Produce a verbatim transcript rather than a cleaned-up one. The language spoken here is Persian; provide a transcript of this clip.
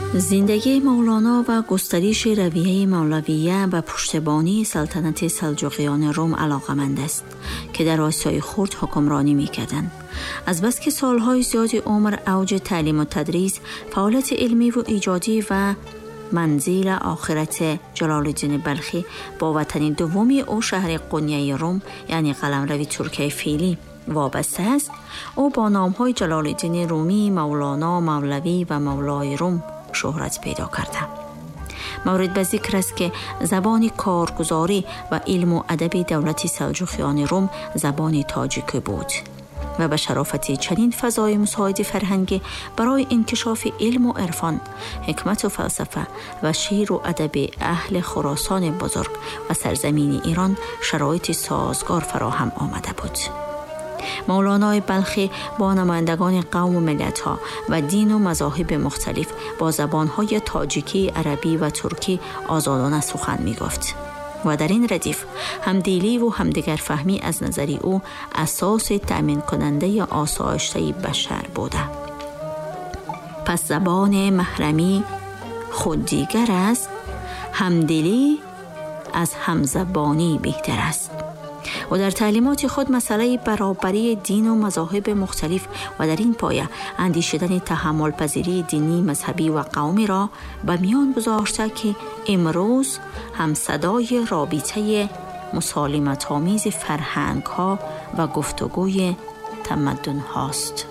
زندگی مولانا و گسترش رویه مولویه و پشتیبانی سلطنت سلجوقیان روم علاقمند است که در آسیای خرد حکمرانی می‌کردند. از بس که سالهای زیادی عمر اوج تعلیم و تدریس، فعالیت علمی و ایجادی و منزل آخرت جلال الدین بلخی با وطن دومی او شهر قونیه روم یعنی قلمرو ترکیه فعلی وابسته است، او با نام‌های جلال الدین رومی، مولانا، مولوی و مولای روم شهرت پیدا کرده. مورد به ذکر است که زبان کارگزاری و علم و ادب دولت سلجوقیان روم زبان تاجیکی بود و به شرافت چنین فضای مساعد فرهنگی برای انکشاف علم و عرفان، حکمت و فلسفه و شعر و ادب اهل خراسان بزرگ و سرزمین ایران شرایط سازگار فراهم آمده بود. مولانای بلخی با نمایندگان قوم و ملت‌ها و دین و مذاهب مختلف با زبان‌های تاجیکی، عربی و ترکی آزادانه سخن می‌گفت و در این ردیف همدلی و همدیگر فهمی از نظر او اساس تأمین کننده آسایشته بشر بوده. پس زبان محرمی خود دیگر است، همدلی از همزبانی بهتر است. و در تعلیمات خود مسئله برابری دین و مذاهب مختلف و در این پایه اندیشیدن تحمل پذیری دینی، مذهبی و قومی را به میان گذاشته که امروز هم صدای رابطه مسالمت آمیز فرهنگ ها و گفتگوی تمدن هاست.